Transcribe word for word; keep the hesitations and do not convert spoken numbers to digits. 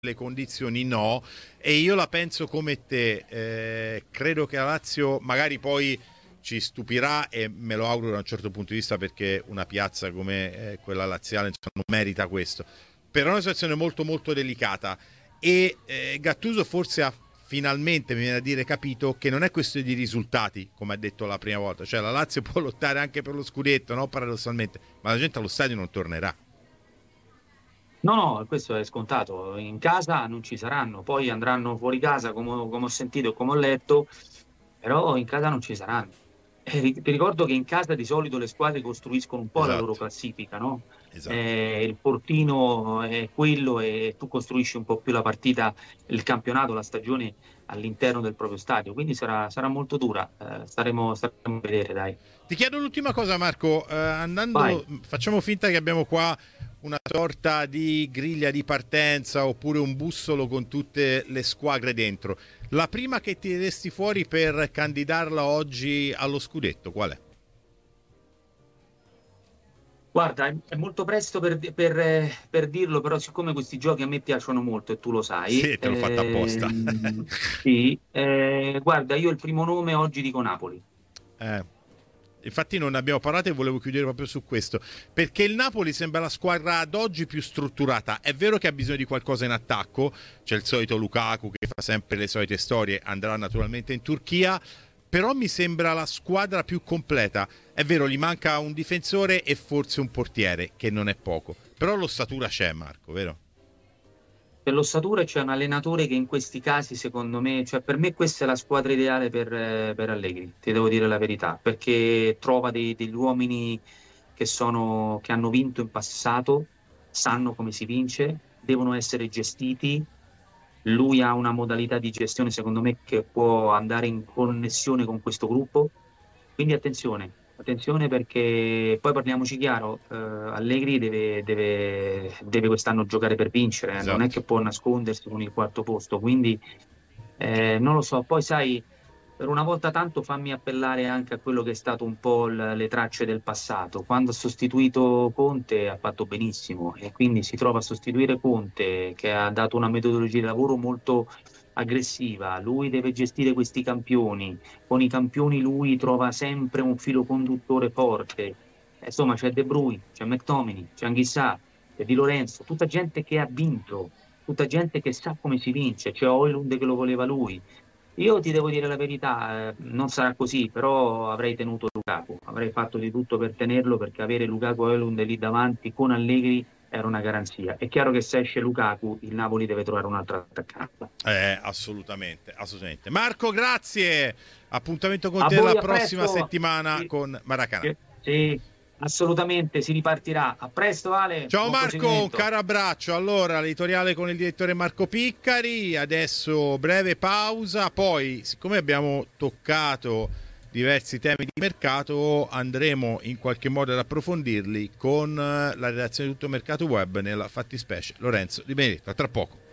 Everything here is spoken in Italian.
le condizioni no, e io la penso come te. Eh, credo che la Lazio magari poi ci stupirà, e me lo auguro da un certo punto di vista, perché una piazza come eh, quella laziale insomma, non merita questo, però è una situazione molto molto delicata, e eh, Gattuso forse ha finalmente, mi viene a dire, capito che non è questione di risultati, come ha detto la prima volta, cioè la Lazio può lottare anche per lo scudetto, no? Paradossalmente, ma la gente allo stadio non tornerà. No, no, questo è scontato. In casa non ci saranno, poi andranno fuori casa, come, come ho sentito e come ho letto, però in casa non ci saranno. E ri- ti ricordo che in casa di solito le squadre costruiscono un po' la loro Esatto, classifica, no? esatto. Eh, il portino è quello e tu costruisci un po' più la partita, il campionato, la stagione all'interno del proprio stadio, quindi sarà, sarà molto dura. Eh, staremo, staremo a vedere, dai. Ti chiedo l'ultima cosa, Marco, eh, Vai. andando, facciamo finta che abbiamo qua una sorta di griglia di partenza oppure un bussolo con tutte le squadre dentro. La prima che tireresti fuori per candidarla oggi allo scudetto, qual è? Guarda, è è molto presto per, per, eh, per dirlo, però siccome questi giochi a me piacciono molto e tu lo sai, Sì, te l'ho fatta apposta. ehm, sì, eh, guarda, io il primo nome oggi dico Napoli. eh, Infatti non ne abbiamo parlato e volevo chiudere proprio su questo, perché il Napoli sembra la squadra ad oggi più strutturata. È vero che ha bisogno di qualcosa in attacco, c'è il solito Lukaku che fa sempre le solite storie, andrà naturalmente in Turchia, però mi sembra la squadra più completa. È vero, gli manca un difensore e forse un portiere, che non è poco, però l'ossatura c'è, Marco, vero? Per l'ossatura c'è un allenatore che in questi casi, secondo me, cioè per me questa è la squadra ideale per, eh, per Allegri, ti devo dire la verità, perché trova dei- degli uomini che sono, che hanno vinto in passato, sanno come si vince, devono essere gestiti. Lui ha una modalità di gestione, secondo me, che può andare in connessione con questo gruppo. Quindi attenzione, attenzione perché poi parliamoci chiaro, eh, Allegri deve, deve- deve quest'anno giocare per vincere, eh, non è Esatto. che può nascondersi con il quarto posto. Quindi eh, non lo so. Poi sai, per una volta tanto fammi appellare anche a quello che è stato un po' l- le tracce del passato. Quando ha sostituito Conte ha fatto benissimo e quindi si trova a sostituire Conte che ha dato una metodologia di lavoro molto aggressiva. Lui deve gestire questi campioni. Con i campioni lui trova sempre un filo conduttore forte. Eh, Insomma, c'è De Bruyne, c'è McTominay, c'è Anghissà, c'è Di Lorenzo, tutta gente che ha vinto, tutta gente che sa come si vince. C'è Højlund che lo voleva lui. Io ti devo dire la verità, eh, non sarà così, però avrei tenuto Lukaku, avrei fatto di tutto per tenerlo perché avere Lukaku e Højlund lì davanti con Allegri era una garanzia. È chiaro che se esce Lukaku, il Napoli deve trovare un altro attaccante. Eh, assolutamente, assolutamente. Marco, grazie. Appuntamento con A te la voi, a prossima presto. settimana Sì, con Maracanã. sì, sì, assolutamente, si ripartirà. A presto, Ale, Ciao buon Marco, un proseguimento. caro abbraccio. Allora, l'editoriale con il direttore Marco Piccari, adesso breve pausa, poi siccome abbiamo toccato diversi temi di mercato, andremo in qualche modo ad approfondirli con eh, la redazione di Tutto Mercato Web, nella fattispecie Lorenzo Di Benedetto. A tra poco.